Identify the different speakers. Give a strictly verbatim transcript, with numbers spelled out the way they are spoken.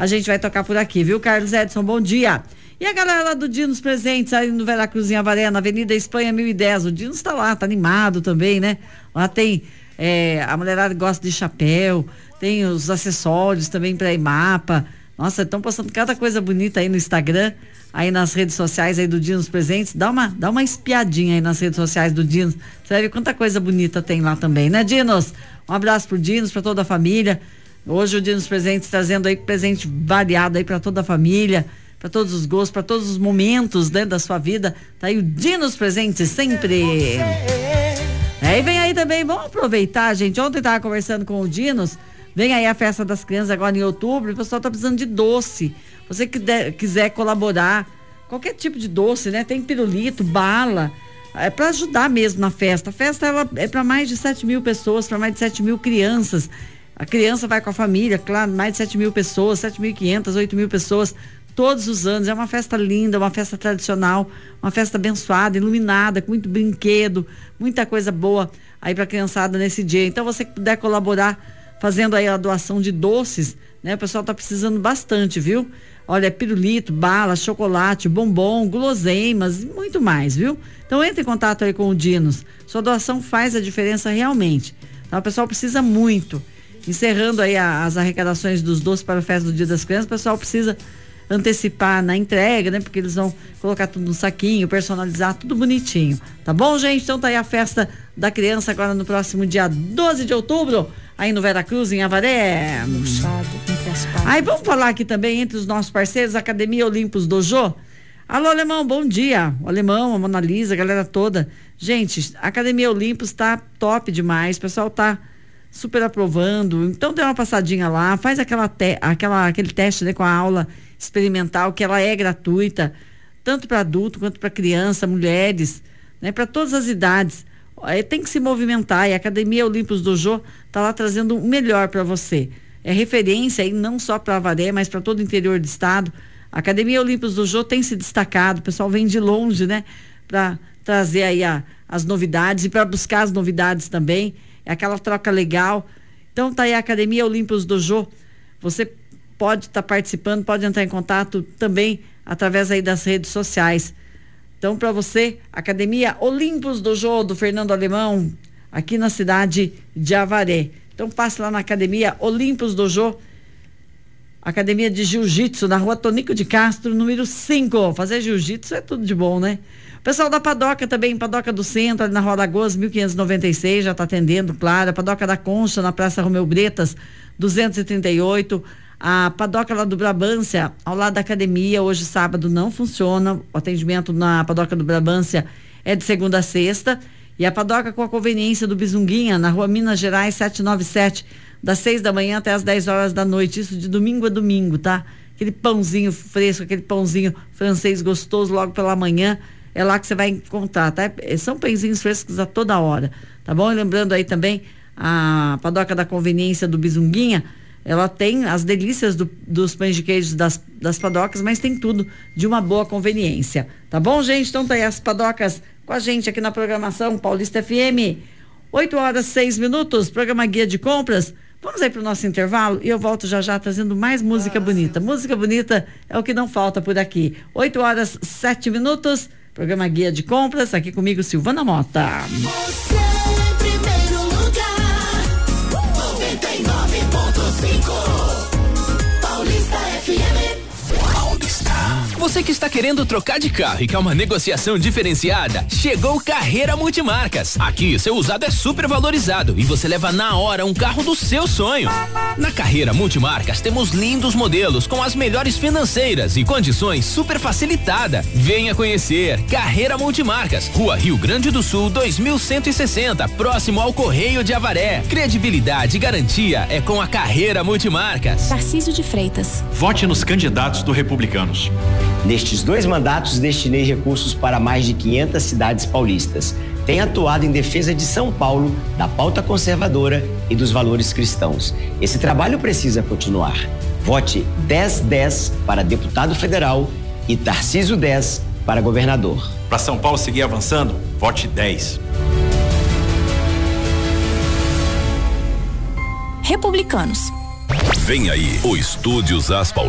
Speaker 1: a gente vai tocar por aqui, viu, Carlos Edson? Bom dia. E a galera lá do Dinos Presentes, aí no Veracruz, em Avaré, na Avenida Espanha mil e dez, o Dinos tá lá, tá animado também, né? Lá tem, é, a mulherada gosta de chapéu, tem os acessórios também pra Imapa. Nossa, estão postando cada coisa bonita aí no Instagram, aí nas redes sociais aí do Dinos Presentes. Dá uma, dá uma espiadinha aí nas redes sociais do Dinos, você vai ver quanta coisa bonita tem lá também, né, Dinos? Um abraço pro Dinos, pra toda a família. Hoje o Dinos Presentes trazendo aí presente variado aí pra toda a família, para todos os gostos, para todos os momentos, né, da sua vida. Tá aí o Dinos Presentes sempre. É, e vem aí também, vamos aproveitar, gente. Ontem eu tava conversando com o Dinos. Vem aí a festa das crianças agora em outubro. O pessoal tá precisando de doce. Você que der, quiser colaborar, qualquer tipo de doce, né? Tem pirulito, bala, é para ajudar mesmo na festa. A festa ela é para mais de sete mil pessoas, para mais de sete mil crianças. A criança vai com a família, claro, mais de sete mil pessoas, sete mil e quinhentas, oito mil pessoas. Todos os anos, é uma festa linda, uma festa tradicional, uma festa abençoada, iluminada, com muito brinquedo, muita coisa boa aí pra criançada nesse dia. Então, você que puder colaborar fazendo aí a doação de doces, né? O pessoal tá precisando bastante, viu? Olha, pirulito, bala, chocolate, bombom, guloseimas e muito mais, viu? Então, entre em contato aí com o Dinos. Sua doação faz a diferença realmente. Então, o pessoal precisa muito. Encerrando aí a, as arrecadações dos doces para a festa do Dia das Crianças, o pessoal precisa antecipar na entrega, né? Porque eles vão colocar tudo no saquinho, personalizar tudo bonitinho, tá bom, gente? Então tá aí a festa da criança agora no próximo dia doze de outubro, aí no Veracruz, em Avaré. Aí vamos falar aqui também entre os nossos parceiros, Academia Olympus Dojo. Alô, Alemão, bom dia. O Alemão, a Mona Lisa, a galera toda. Gente, a Academia Olympus tá top demais, o pessoal tá super aprovando, então dê uma passadinha lá, faz aquela, te, aquela aquele teste, né, com a aula experimental, que ela é gratuita, tanto para adulto quanto para criança, mulheres, né, para todas as idades. É, tem que se movimentar, e a Academia Olympus Dojo tá lá trazendo o melhor para você. É referência aí não só para Avaré, mas para todo o interior do estado. A Academia Olympus Dojo tem se destacado, o pessoal vem de longe, né, para trazer aí a, as novidades e para buscar as novidades também. É aquela troca legal. Então tá aí a Academia Olympus Dojo. Você pode estar tá participando, pode entrar em contato também através aí das redes sociais. Então, para você, Academia Olympus Dojo do Fernando Alemão, aqui na cidade de Avaré. Então passe lá na Academia Olympus Dojo, Academia de Jiu-Jitsu, na rua Tonico de Castro, número cinco. Fazer jiu-jitsu é tudo de bom, né? O pessoal da Padoca também, Padoca do Centro, ali na Rua Lagoas, mil quinhentos e noventa e seis, já está atendendo, claro. A Padoca da Concha, na Praça Romeu Bretas, duzentos e trinta e oito. A Padoca lá do Brabância, ao lado da academia, hoje sábado não funciona. O atendimento na Padoca do Brabância é de segunda a sexta. E a Padoca com a conveniência do Bizunguinha, na Rua Minas Gerais, setecentos e noventa e sete, das seis da manhã até as dez horas da noite. Isso de domingo a domingo, tá? Aquele pãozinho fresco, aquele pãozinho francês gostoso logo pela manhã. É lá que você vai encontrar, tá? São pãezinhos frescos a toda hora, tá bom? E lembrando aí também, a Padoca da Conveniência do Bizunguinha, ela tem as delícias do, dos pães de queijo das, das padocas, mas tem tudo de uma boa conveniência, tá bom, gente? Então tá aí as padocas com a gente aqui na programação Paulista F M, oito horas seis minutos, programa Guia de Compras. Vamos aí pro nosso intervalo e eu volto já já trazendo mais música bonita. Música bonita é o que não falta por aqui. oito horas sete minutos, programa Guia de Compras, aqui comigo Silvana Mota.
Speaker 2: Você em primeiro lugar, noventa e nove ponto cinco, Paulista F M. Paulista.
Speaker 3: Você que está querendo trocar de carro e quer uma negociação diferenciada, chegou Carreira Multimarcas. Aqui, seu usado é super valorizado e você leva na hora um carro do seu sonho. Na Carreira Multimarcas temos lindos modelos com as melhores financeiras e condições super facilitada. Venha conhecer Carreira Multimarcas, Rua Rio Grande do Sul, dois mil cento e sessenta, próximo ao Correio de Avaré. Credibilidade e garantia é com a Carreira Multimarcas.
Speaker 4: Tarcísio de Freitas.
Speaker 5: Vote nos candidatos do Republicanos.
Speaker 6: Nestes dois mandatos, destinei recursos para mais de quinhentas cidades paulistas. Tenho atuado em defesa de São Paulo, da pauta conservadora e dos valores cristãos. Esse trabalho precisa continuar. Vote dez dez para deputado federal e Tarcísio dez para governador.
Speaker 5: Para São Paulo seguir avançando, vote dez.
Speaker 4: Republicanos.
Speaker 7: Vem aí o Estúdios As Paulistas.